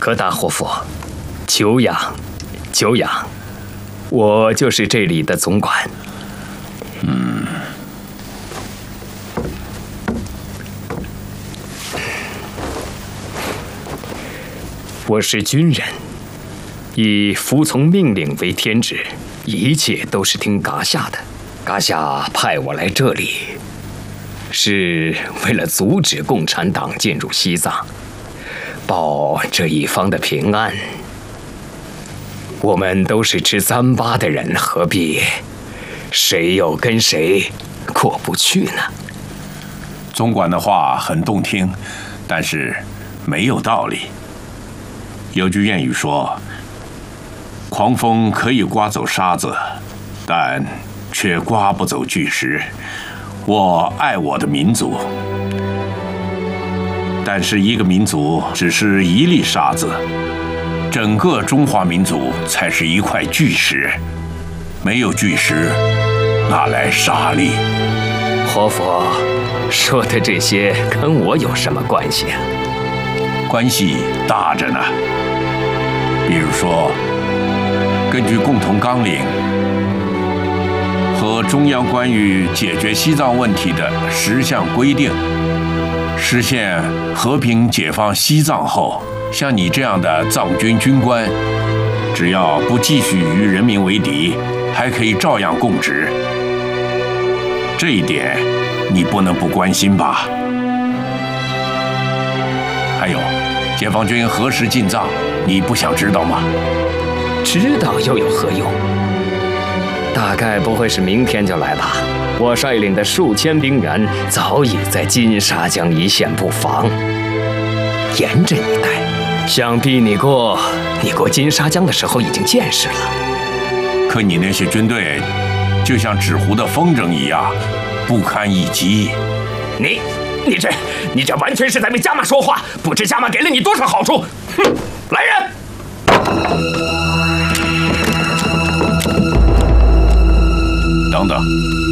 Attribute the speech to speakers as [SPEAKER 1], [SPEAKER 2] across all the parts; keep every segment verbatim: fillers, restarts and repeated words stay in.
[SPEAKER 1] 格达活佛，久仰，久仰，我就是这里的总管。
[SPEAKER 2] 嗯。
[SPEAKER 1] 我是军人，以服从命令为天职，一切都是听噶夏的。噶夏派我来这里，是为了阻止共产党进入西藏，保这一方的平安。我们都是吃糌粑的人，何必谁又跟谁过不去呢？
[SPEAKER 2] 总管的话很动听，但是没有道理。有句谚语说：“狂风可以刮走沙子，但却刮不走巨石。”我爱我的民族，但是一个民族只是一粒沙子，整个中华民族才是一块巨石。没有巨石，哪来沙粒？
[SPEAKER 1] 活佛说的这些跟我有什么关系啊？
[SPEAKER 2] 关系大着呢。比如说，根据共同纲领和中央关于解决西藏问题的十项规定，实现和平解放西藏后，像你这样的藏军军官，只要不继续与人民为敌，还可以照样供职。这一点你不能不关心吧？还有，解放军何时进藏，你不想知道吗？
[SPEAKER 1] 知道又有何用？大概不会是明天就来吧。我率领的数千兵员早已在金沙江一线布防，严阵以待。想必你过你过金沙江的时候已经见识了。
[SPEAKER 2] 可你那些军队，就像纸糊的风筝一样，不堪一击。
[SPEAKER 1] 你，你这，你这完全是在为伽马说话，不知伽马给了你多少好处。哼，来人！
[SPEAKER 2] 等等，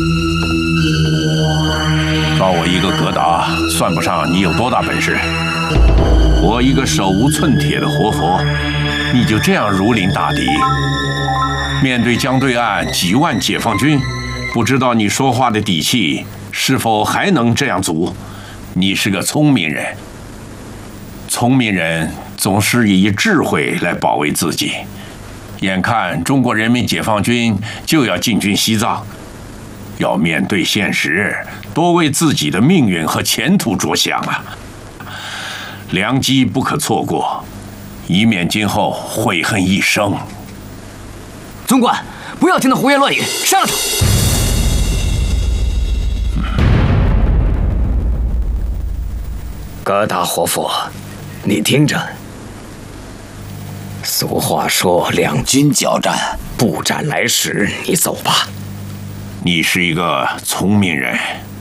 [SPEAKER 2] 抓我一个格达，算不上你有多大本事。我一个手无寸铁的活佛，你就这样如临大敌？面对江对岸几万解放军，不知道你说话的底气是否还能这样足？你是个聪明人，聪明人总是以智慧来保卫自己。眼看中国人民解放军就要进军西藏，要面对现实，多为自己的命运和前途着想啊！良机不可错过，以免今后悔恨一生。
[SPEAKER 3] 总管，不要听他胡言乱语，杀了他！
[SPEAKER 1] 格达活佛，你听着。俗话说，两军交战，不斩来使。你走吧。
[SPEAKER 2] 你是一个聪明人。